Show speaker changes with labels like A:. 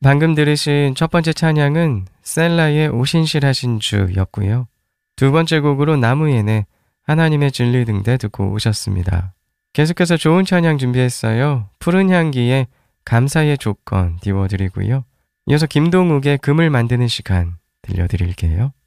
A: 방금 들으신 첫 번째 찬양은 셀라의 오신실하신 주였고요. 두 번째 곡으로 나무예네 하나님의 진리 등대 듣고 오셨습니다. 계속해서 좋은 찬양 준비했어요. 푸른 향기에 감사의 조건 띄워드리고요. 이어서 김동욱의 금을 만드는 시간 들려드릴게요.